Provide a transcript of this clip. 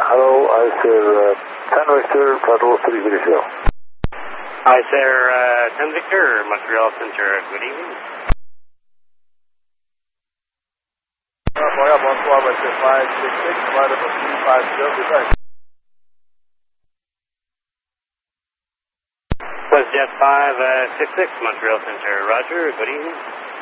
Hello, ICER 10 Victor, Patrol 3 Victor. ICER 10 Victor, Montreal Center, good evening. Montreal, bonsoir, Monsieur 566, flight number 350, good night. WestJet 566, Montreal Center, roger, good evening.